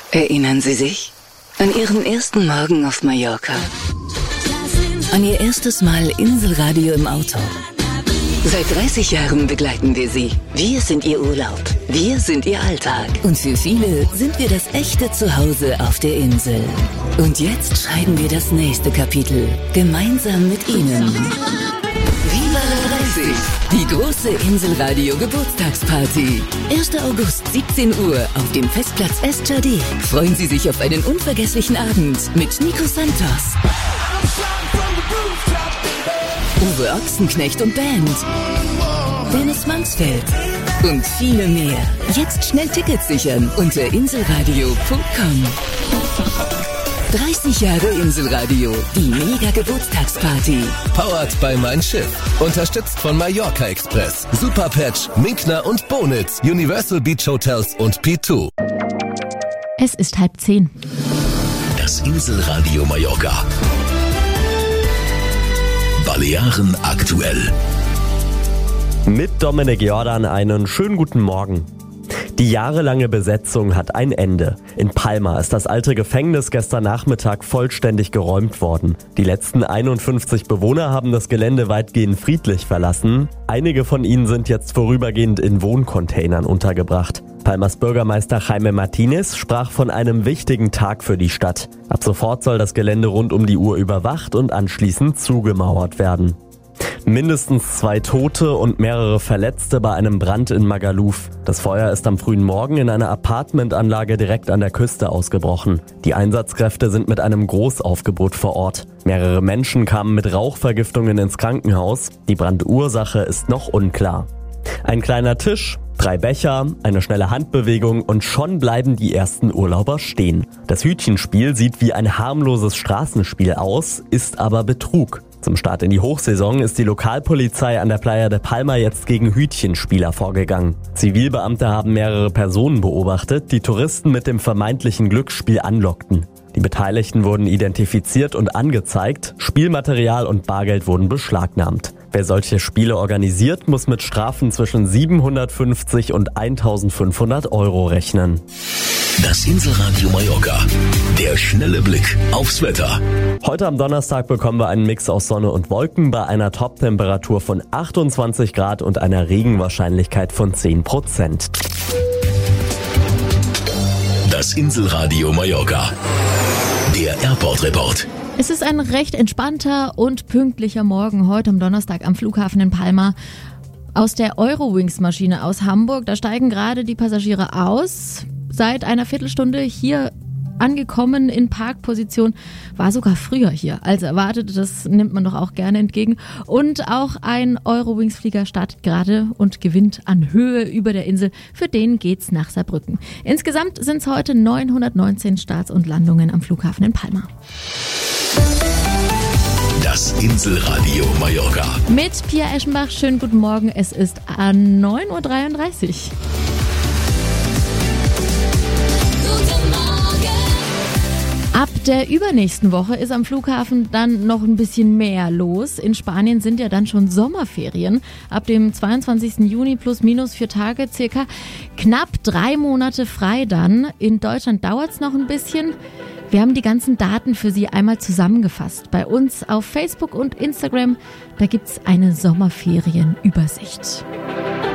Erinnern Sie sich? An Ihren ersten Morgen auf Mallorca. An Ihr erstes Mal Inselradio im Auto. Seit 30 Jahren begleiten wir Sie. Wir sind Ihr Urlaub. Wir sind Ihr Alltag. Und für viele sind wir das echte Zuhause auf der Insel. Und jetzt schreiben wir das nächste Kapitel. Gemeinsam mit Ihnen. Viva la 30! Die große Inselradio Geburtstagsparty. 1. August, 17 Uhr auf dem Festplatz Estjardé. Freuen Sie sich auf einen unvergesslichen Abend mit Nico Santos, Uwe Ochsenknecht und Band, Dennis Mansfeld und viele mehr. Jetzt schnell Tickets sichern unter inselradio.com. 30 Jahre Inselradio, die Mega-Geburtstagsparty. Powered by Mein Schiff. Unterstützt von Mallorca Express, Superpatch, Minkner und Bonitz, Universal Beach Hotels und P2. Es ist 9:30. Das Inselradio Mallorca. Balearen aktuell. Mit Dominik Jordan einen schönen guten Morgen. Die jahrelange Besetzung hat ein Ende. In Palma ist das alte Gefängnis gestern Nachmittag vollständig geräumt worden. Die letzten 51 Bewohner haben das Gelände weitgehend friedlich verlassen. Einige von ihnen sind jetzt vorübergehend in Wohncontainern untergebracht. Palmas Bürgermeister Jaime Martinez sprach von einem wichtigen Tag für die Stadt. Ab sofort soll das Gelände rund um die Uhr überwacht und anschließend zugemauert werden. Mindestens 2 Tote und mehrere Verletzte bei einem Brand in Magaluf. Das Feuer ist am frühen Morgen in einer Apartmentanlage direkt an der Küste ausgebrochen. Die Einsatzkräfte sind mit einem Großaufgebot vor Ort. Mehrere Menschen kamen mit Rauchvergiftungen ins Krankenhaus. Die Brandursache ist noch unklar. Ein kleiner Tisch, 3 Becher, eine schnelle Handbewegung und schon bleiben die ersten Urlauber stehen. Das Hütchenspiel sieht wie ein harmloses Straßenspiel aus, ist aber Betrug. Zum Start in die Hochsaison ist die Lokalpolizei an der Playa de Palma jetzt gegen Hütchenspieler vorgegangen. Zivilbeamte haben mehrere Personen beobachtet, die Touristen mit dem vermeintlichen Glücksspiel anlockten. Die Beteiligten wurden identifiziert und angezeigt, Spielmaterial und Bargeld wurden beschlagnahmt. Wer solche Spiele organisiert, muss mit Strafen zwischen 750 und 1.500 Euro rechnen. Das Inselradio Mallorca. Der schnelle Blick aufs Wetter. Heute am Donnerstag bekommen wir einen Mix aus Sonne und Wolken bei einer Toptemperatur von 28 Grad und einer Regenwahrscheinlichkeit von 10%. Das Inselradio Mallorca. Der Airport Report. Es ist ein recht entspannter und pünktlicher Morgen heute am Donnerstag am Flughafen in Palma. Aus der Eurowings-Maschine aus Hamburg, da steigen gerade die Passagiere aus. Seit einer Viertelstunde hier angekommen in Parkposition, war sogar früher hier als erwartet, das nimmt man doch auch gerne entgegen. Und auch ein Eurowings-Flieger startet gerade und gewinnt an Höhe über der Insel. Für den geht's nach Saarbrücken. Insgesamt sind es heute 919 Starts und Landungen am Flughafen in Palma. Das Inselradio Mallorca. Mit Pia Eschenbach, schönen guten Morgen. Es ist 9:33 Uhr. Ab der übernächsten Woche ist am Flughafen dann noch ein bisschen mehr los. In Spanien sind ja dann schon Sommerferien. Ab dem 22. Juni plus minus 4 Tage, circa knapp 3 Monate frei dann. In Deutschland dauert es noch ein bisschen. Wir haben die ganzen Daten für Sie einmal zusammengefasst. Bei uns auf Facebook und Instagram, da gibt's eine Sommerferienübersicht.